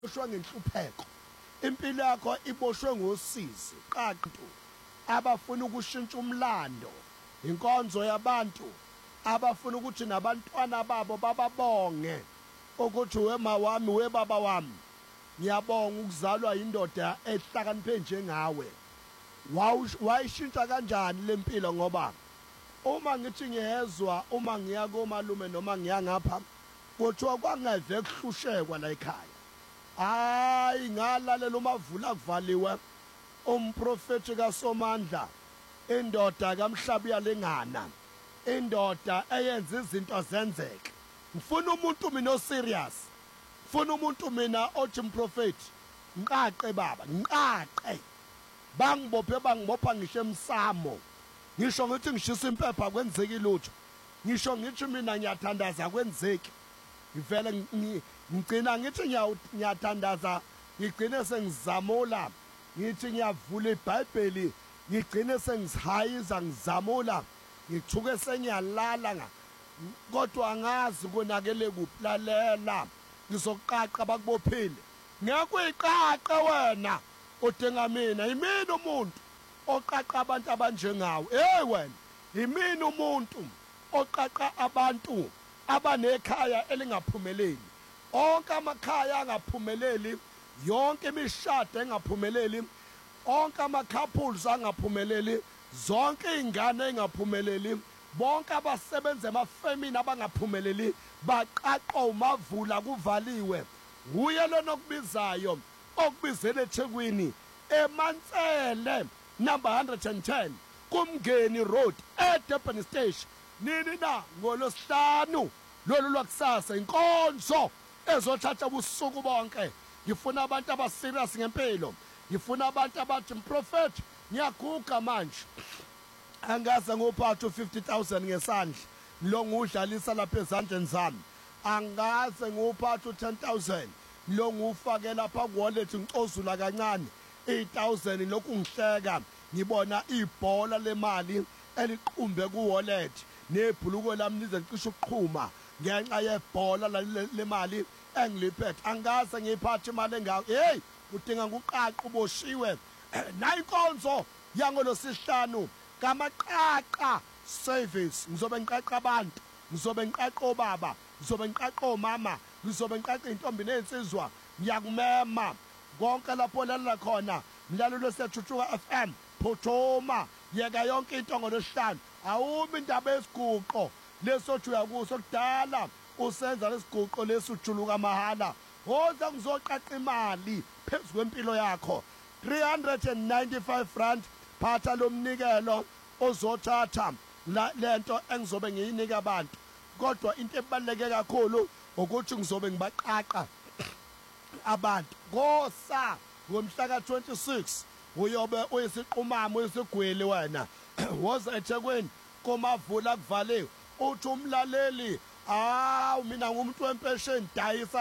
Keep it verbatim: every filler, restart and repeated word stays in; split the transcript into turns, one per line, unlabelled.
Ushwa ngenhlupheko impilo yakho iboshwe ngosizi qaqo abafuna ukushintsha umlando inkonzo yabantu abafuna ukuthi nabantwana babo bababonge ukuthi wema wami webaba wami ngiyabonga ukuzalwa indoda ehlakaniphe njengawe wayishintsha kanjani lempilo ngoba uma ngithi ngiyezwa uma ngiya komalume noma ngiya ngapha kuthiwa kwangeve kuhlushekwa la ekhaya hayi ngalalela umavula kuvaliwe umprofeti kaSomandla indoda kaMhlabi yalengana indoda eyenza izinto zenzeke ngifuna umuntu mina oserious ngifuna umuntu mina othi umprofeti nqaqe baba nqaqe bangibophe bangibopha ngisho emsamo ngisho ngithi ngishisa impepha kwenzeki lutho ngisho ngithi mina ngiyathandaza kwenzeki ngivele ngicina ngithi ngiyathandaza ngigcine sengizamula ngithi ngiyavula iBhayibheli ngigcine sengihayiza ngizamula ngithuke sengiyalala nga kodwa angazi konakele kuplalela ngizoqaqa bakubophile ngekuyiqaqa wena udinga mina yimini umuntu oqaqa abantu abanjengawe hey wena yimini umuntu oqaqa abantu abanekhaya elingaphumeleli onke amakhaya angaphumeleli yonke imishado engaphumeleli onke ama-couples angaphumeleli zonke ingane engaphumeleli bonke abasebenza emafemini abangaphumeleli baqaqwa umavula kuvaliwe uye lona okubizayo okubizele eThekwini eMantsele number one hundred ten kuMngeni Road eDurban Station nini na ngolosihlanu lolu lwakusasa inkonzo ezothatha ubusuku bonke ngifuna abantu abaserious ngempilo ngifuna abantu abathi mprofeti ngiyaguga manje angaze ngophatha u-fifty thousand ngesandla lo ngudlalisa lapha ezandleni zami angaze ngophatha u-ten thousand lo ngufake lapha ku-wallet ngicozula kancane eight thousand lokhu ngihleka ngibona ibhola lemali eliqhumbe ku-wallet nebhuluko lami lize licishe ukuqhuma ngenxa yebhola lemali engiliphethe angaze ngiyiphathe imali engako hey udinga nguqaqa uboshiwe nayinkonzo yangolosihlanu kamaqaqa service ngizobe ngiqaqa abantu ngizobe ngiqaqa obaba ngizobe ngiqaqa omama ngizobe ngiqaqa intombi nensizwa ngiyakumema konke lapho lalela khona mlalelo sethuthuka F M phothoma yeka yonke into ngolosihlanu awumi indaba yesiguqo lesothi uyakuso kudala usenza lesiguqo lesujuluka mahala hoza ngizoqaqa imali phezulu kwempilo yakho three hundred ninety-five rand phatha lomnikelo ozothatha lento engizobe ngiyinika abantu kodwa into ebaleke kakhulu ukuthi ngizobe ngibaqaqa abantu ngosa ngomhla ka twenty-six uyobe uyisiqumama uyisigwili wena woza eThekwini komavula kuvaliwe uthi umlaleli awu mina ngumuntu wempesheni dayisa